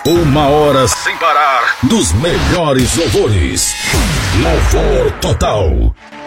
Uma hora sem parar dos melhores louvores. Louvor total.